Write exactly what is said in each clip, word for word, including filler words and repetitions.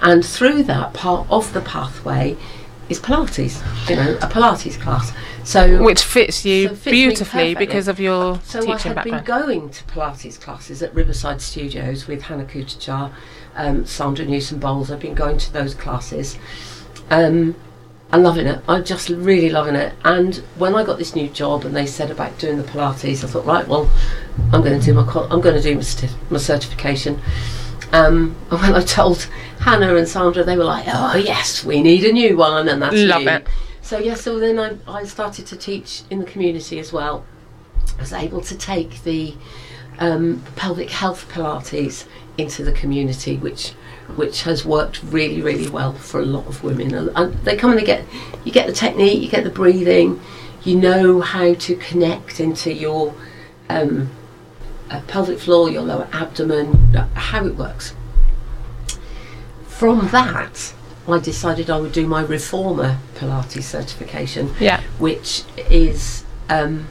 And through that, part of the pathway is Pilates, you know, a Pilates class. So Which fits you so fits beautifully because of your so teaching I had background. been going to Pilates classes at Riverside Studios with Hannah Kuchar, um, Sandra Newsom-Bowles. I've been going to those classes. Um, I'm loving it. I'm just really loving it. And when I got this new job and they said about doing the Pilates, I thought, right, well, I'm going to do my co- I'm going to do my, st- my certification. Um, and when I told Hannah and Sandra, they were like, "Oh yes, we need a new one," and that's Love you. it. So yes, so then I, I started to teach in the community as well. I was able to take the um, pelvic health Pilates into the community, which which has worked really, really well for a lot of women. And, and they come and they get, you get the technique, you get the breathing, you know how to connect into your um, uh, pelvic floor, your lower abdomen, how it works. From that, I decided I would do my Reformer Pilates certification, Yeah. which is um,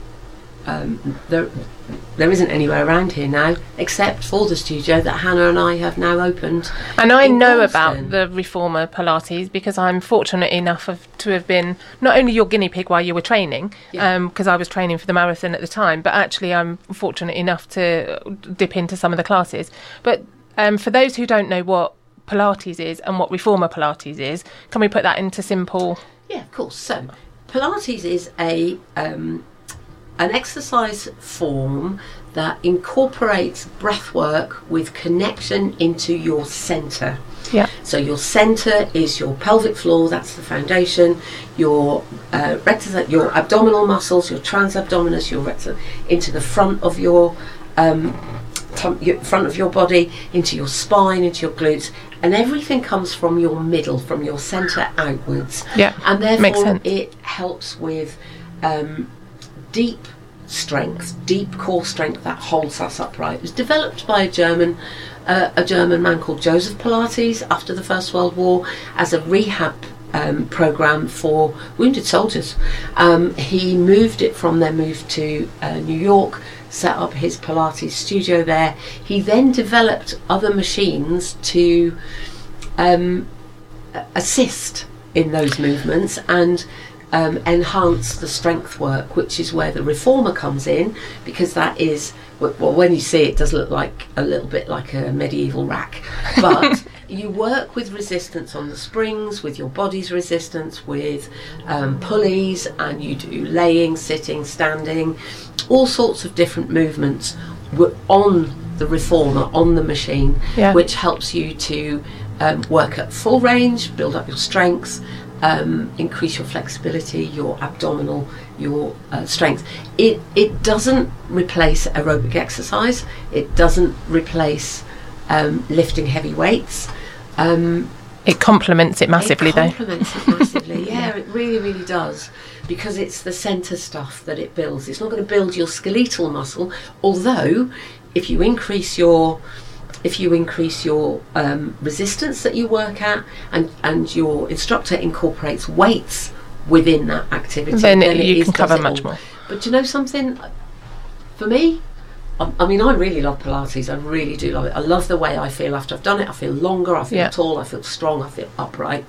um, there. There isn't anywhere around here now, except for the studio that Hannah and I have now opened. And I in know Gorleston. about the Reformer Pilates because I'm fortunate enough of, to have been not only your guinea pig while you were training, Yeah. because I was training for the marathon at the time, but actually I'm fortunate enough to dip into some of the classes. But um, for those who don't know what Pilates is and what Reformer Pilates is, can we put that into simple? Yeah, of course. So, Pilates is a um, an exercise form that incorporates breath work with connection into your centre. Yeah. So your centre is your pelvic floor, that's the foundation, your uh, rectus, your abdominal muscles, your transabdominis, your rectus, into the front of your um, tum- your front of your body, into your spine, into your glutes, and everything comes from your middle, from your centre outwards. Yeah, And therefore makes sense. it helps with um, deep strength, deep core strength that holds us upright. It was developed by a German, uh, a German man called Joseph Pilates after the First World War as a rehab um, program for wounded soldiers. Um, he moved it from there, moved to uh, New York, set up his Pilates studio there. He then developed other machines to um, assist in those movements and Um, enhance the strength work, which is where the Reformer comes in, because that is, well, when you see it, it does look like a little bit like a medieval rack, but you work with resistance on the springs, with your body's resistance, with um, pulleys, and you do laying, sitting, standing, all sorts of different movements w- on the Reformer, on the machine, Yeah. which helps you to um, work at full range, build up your strength, Um, increase your flexibility, your abdominal, your uh, strength. It it doesn't replace aerobic exercise. It doesn't replace um, lifting heavy weights. Um, It complements it massively, it though. complements it massively. Yeah, it really, really does, because it's the centre stuff that it builds. It's not going to build your skeletal muscle, although if you increase your If you increase your um, resistance that you work at, and, and your instructor incorporates weights within that activity, Then, then it you is, can cover does it much all. more. But do you know something? For me, I, I mean, I really love Pilates. I really do love it. I love the way I feel after I've done it. I feel longer. I feel Yeah. tall. I feel strong. I feel upright.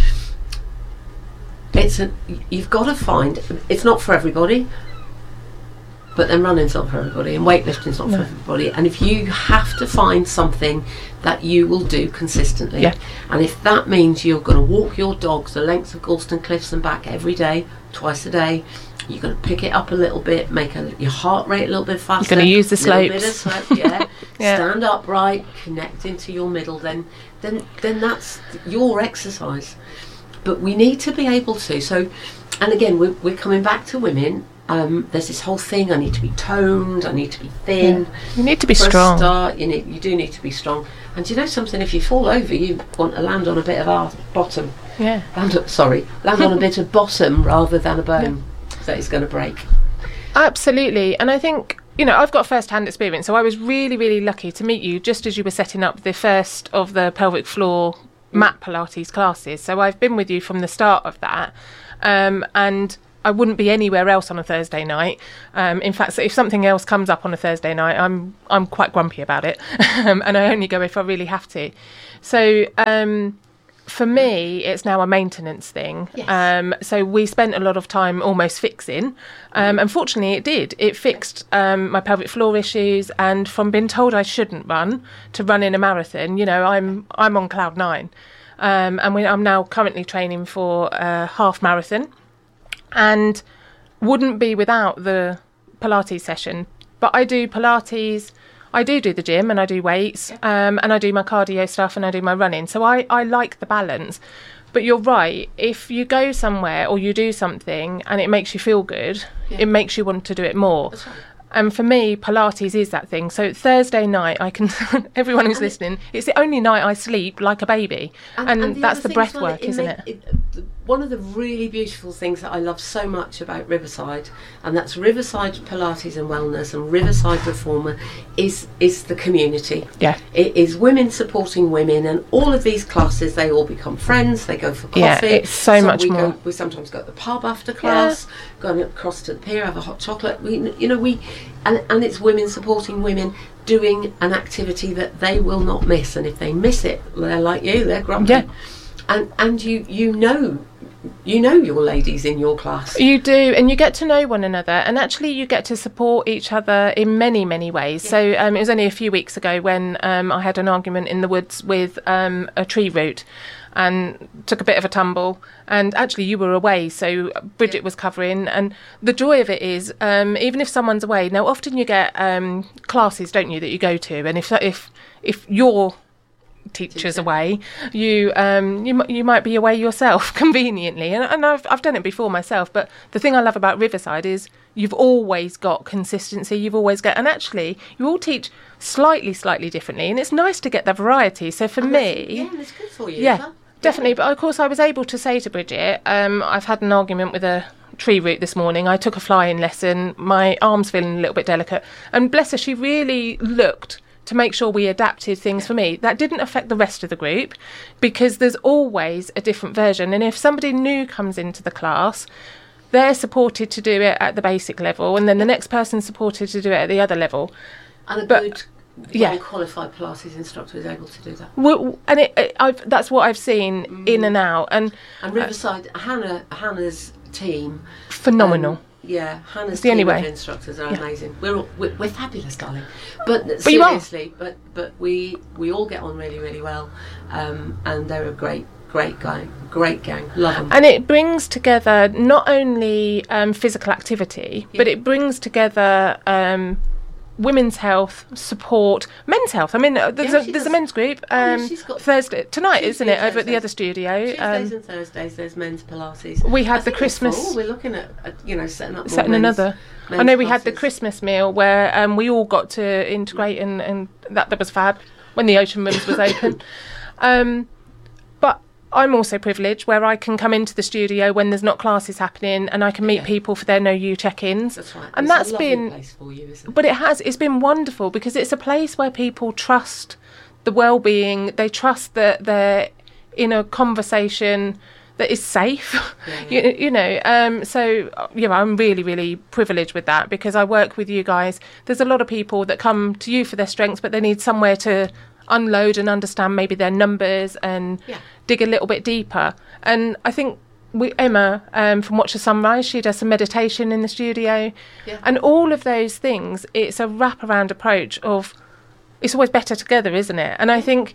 It's a, you've got to find. It's not for everybody. But then running's not for everybody, and weightlifting's not No. for everybody. And if you have to find something that you will do consistently, Yeah. and if that means you're going to walk your dog the length of Gorleston Cliffs and back every day, twice a day, you're going to pick it up a little bit, make a, your heart rate a little bit faster. You're going to use the little bit slopes. of slope, yeah. Yeah. Stand upright, connect into your middle. Then, then, then that's your exercise. But we need to be able to. So, and again, we're, we're coming back to women. Um, there's this whole thing, I need to be toned, I need to be thin. Yeah. You need to be For strong. a start, you, need, you do need to be strong. And do you know something? If you fall over, you want to land on a bit of our bottom. Yeah. Land on, sorry, land on a bit of bottom rather than a bone that is going to break. Absolutely. And I think, you know, I've got first-hand experience, so I was really, really lucky to meet you just as you were setting up the first of the pelvic floor mat Pilates classes. So I've been with you from the start of that. Um, and I wouldn't be anywhere else on a Thursday night. Um, in fact, so if something else comes up on a Thursday night, I'm I'm quite grumpy about it, um, and I only go if I really have to. So um, for me, it's now a maintenance thing. Yes. Um, so we spent a lot of time almost fixing. Um, unfortunately, it did. It fixed um, my pelvic floor issues, and from being told I shouldn't run to running a marathon, you know, I'm I'm on cloud nine, um, and we, I'm now currently training for a half marathon. And wouldn't be without the Pilates session. But I do Pilates, I do do the gym and I do weights, um, and I do my cardio stuff and I do my running. So I, I like the balance. But you're right, if you go somewhere or you do something and it makes you feel good, yeah. it makes you want to do it more. That's right. And for me, Pilates is that thing. So Thursday night, I can, everyone who's and listening, it, it's the only night I sleep like a baby. And, and, and the that's the breath well, work, it isn't make, it? it? One of the really beautiful things that I love so much about Riverside, and that's Riverside Pilates and Wellness and Riverside Reformer, is is the community. Yeah. It is women supporting women, and all of these classes, they all become friends, they go for coffee. Yeah, it's so, so much we more. Go, we sometimes go to the pub after class, yeah. go across to the pier, have a hot chocolate. We, you know, we, and, and it's women supporting women, doing an activity that they will not miss, and if they miss it, they're like you, they're grumpy. Yeah. And and you you know you know your ladies in your class. You do, and you get to know one another, and actually you get to support each other in many many ways. Yeah. So um, it was only a few weeks ago when um, I had an argument in the woods with um, a tree root, and took a bit of a tumble, and actually you were away, so Bridget yeah. was covering, and the joy of it is um, even if someone's away, now often you get um, classes, don't you, that you go to, and if if if you're teachers Teacher. away, you um you you might be away yourself conveniently, and, and I've I've done it before myself. But the thing I love about Riverside is you've always got consistency. You've always got, and actually you all teach slightly slightly differently, and it's nice to get the variety. So for and me, yeah, and it's good for you. Yeah, definitely. But of course, I was able to say to Bridget, um, I've had an argument with a tree root this morning. I took a flying lesson. My arm's feeling a little bit delicate, and bless her, she really looked to make sure we adapted things for me. That didn't affect the rest of the group, because there's always a different version. And if somebody new comes into the class, they're supported to do it at the basic level, and then the next person's supported to do it at the other level. And a but, good, yeah. well-qualified Pilates instructor is able to do that. Well, and it, it, I've, that's what I've seen mm. in and out. And, and Riverside, uh, Hannah, Hannah's team, phenomenal. Um, Yeah, Hannah's the team only of way. instructors are yeah. amazing. We're, all, we're we're fabulous, darling. But, but seriously, but but we we all get on really really well, um, and they're a great great gang, great gang. Love them. And it brings together not only um, physical activity, yeah. but it brings together Um, women's health, support, men's health. I mean, there's, yeah, a, there's does. a men's group um, oh, yeah, Thursday tonight, Tuesday, isn't it? Thursdays. Over at the other studio. Tuesdays um, and Thursdays, there's men's Pilates. We had I the Christmas. Fall, we're looking at, at you know setting up setting men's, another. Men's I know we classes. had the Christmas meal where um, we all got to integrate, and, and that that was fab when the ocean rooms was open. Um, but I'm also privileged where I can come into the studio when there's not classes happening, and I can meet yeah. people for their no you check-ins. That's right. And it's that's a lovely been place for you, isn't it? But it has it's been wonderful, because it's a place where people trust the well-being, they trust that they're in a conversation that is safe. Yeah, yeah. you, you know um so you know I'm really really privileged with that, because I work with you guys. There's a lot of people that come to you for their strengths, but they need somewhere to unload and understand maybe their numbers and yeah. dig a little bit deeper. And I think we, Emma um, from Watch the Sunrise, she does some meditation in the studio, yeah. and all of those things. It's a wraparound approach of it's always better together, isn't it? And I think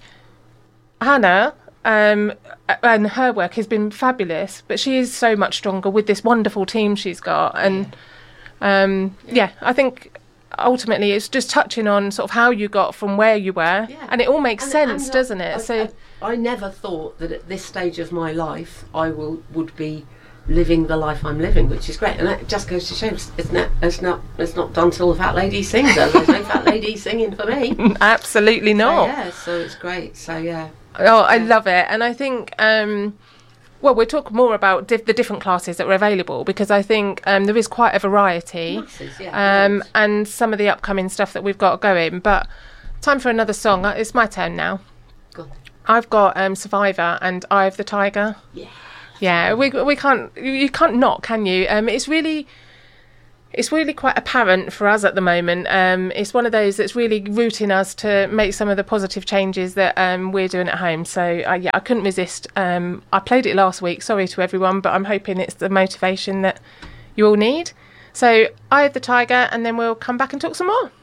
Hannah um, and her work has been fabulous, but she is so much stronger with this wonderful team she's got. And yeah, um, yeah. yeah I think ultimately it's just touching on sort of how you got from where you were, yeah. and it all makes and, sense, and, doesn't it? I, so I, I never thought that at this stage of my life I will would be living the life I'm living, which is great. And that just goes to show it's not it's not it's not done till the fat lady sings. There's no fat lady singing for me. Absolutely not. So, yeah, so it's great. So yeah. Oh, I love it. And I think um well, we'll talk more about diff- the different classes that are available, because I think um, there is quite a variety. Masses, yeah, um, and some of the upcoming stuff that we've got going. But time for another song. It's my turn now. Go on. I've got um, Survivor and Eye of the Tiger. Yeah. Yeah, we we can't you can't not, can you? Um, it's really. It's really quite apparent for us at the moment. Um, it's one of those that's really rooting us to make some of the positive changes that um, we're doing at home. So, uh, yeah, I couldn't resist. Um, I played it last week. Sorry to everyone, but I'm hoping it's the motivation that you all need. So, Eye of the Tiger, and then we'll come back and talk some more.